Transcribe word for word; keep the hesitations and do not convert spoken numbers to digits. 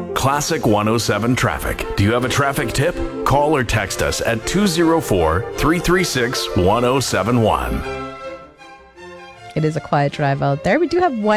Classic one oh seven Traffic. Do you have a traffic tip? Call or text us at two oh four, three three six, one oh seven one. It is a quiet drive out there. We do have one